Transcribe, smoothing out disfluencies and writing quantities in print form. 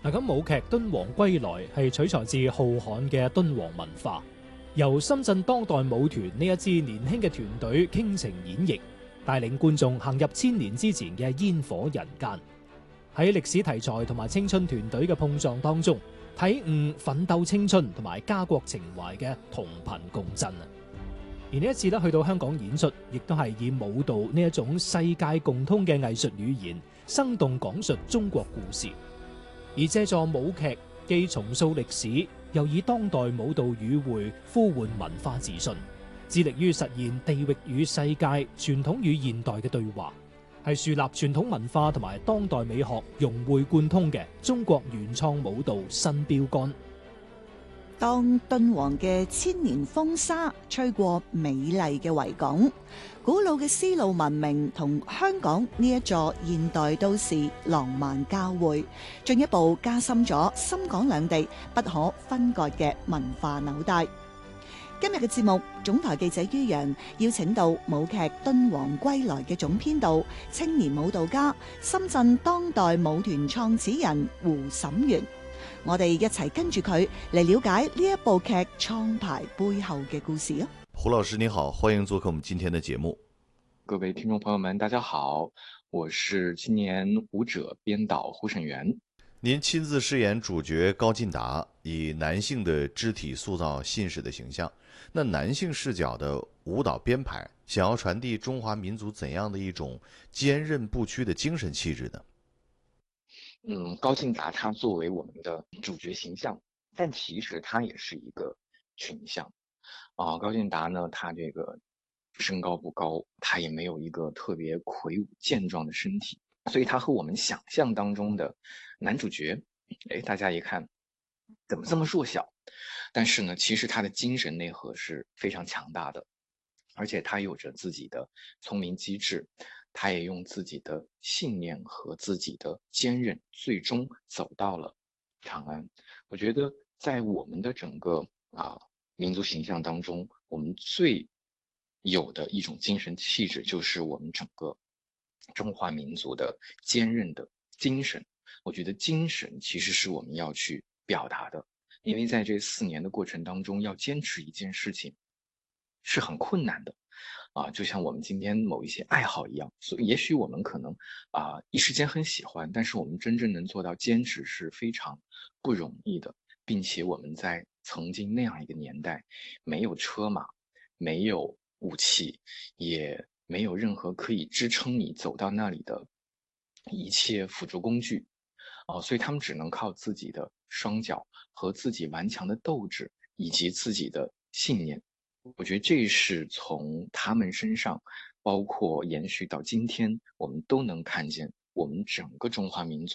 咁舞劇《敦煌歸來》係取材自浩瀚嘅敦煌文化，由深圳當代舞團呢一支年輕嘅團隊傾情演繹，帶領觀眾行入千年之前嘅煙火人間。喺歷史題材同埋青春團隊嘅碰撞當中，體悟奮鬥青春同埋家國情懷嘅同頻共振啊！而呢一次去到香港演出，亦都係以舞蹈呢一種世界共通嘅藝術語言，生動講述中國故事。而借助舞劇，既重塑歷史，又以當代舞蹈語彙呼喚文化自信，致力於實現地域與世界、傳統與現代嘅對話，係樹立傳統文化同埋當代美學融會貫通嘅中國原創舞蹈新標杆。 當敦煌嘅千年風沙吹過美麗嘅維港，古老嘅絲路文明同香港呢一座現代都市浪漫交匯，進一步加深咗深港兩地不可分割嘅文化紐帶。今日嘅節目，總台記者于洋邀請到舞劇《敦煌歸來》嘅總編導、青年舞蹈家、深圳當代舞團創始人胡沈源。我哋一齊跟住佢嚟了解呢一部劇創排背後嘅故事啊！ 胡老師你好，歡迎做客我們今天的節目。 各位聽眾朋友們，大家好，我是青年舞者編導胡沈源。 您親自飾演主角高進達，以男性的肢體塑造信使的形象。那男性視角的舞蹈編排，想要傳遞中華民族怎樣的一種堅韌不屈的精神氣質呢？ 高進達他作為我們的主角形象，但其實他也是一個群像。高進達呢，他這個身高不高，他也沒有一個特別魁梧健壯的身體，所以他和我們想象當中的男主角，大家一看，怎麼這麼弱小？但是呢，其實他的精神內核是非常強大的，而且他有着自己的聰明機智。他也用自己的信念和自己的堅韌，最終走到了長安。我覺得在我們的整個民族形象當中，我們最有的一種精神氣質，就是我們整個中華民族的堅韌的精神。我覺得精神其實是我們要去表達的，因為在這4年的過程當中，要堅持一件事情是很困難的。就像我們今天某一些愛好一樣，所以也許我們可能一時間很喜歡，但是我們真正能做到堅持是非常不容易的，並且我們在曾經那樣一個年代，沒有車馬，沒有武器，也沒有任何可以支撐你走到那裡的一切輔助工具，所以他們只能靠自己的雙腳和自己頑強的鬥志以及自己的信念。我覺得這是從他們身上，包括延續到今天，我們都能看見我們整個中華民族